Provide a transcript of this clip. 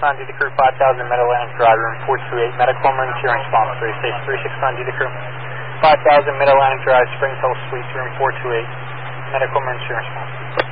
369 to the crew, 5000 Mid-Atlantic Drive, room 428, medical emergency response. Race station 369 to the crew, 5000 Mid-Atlantic Drive, Spring Hill Suites, room 428, medical emergency response.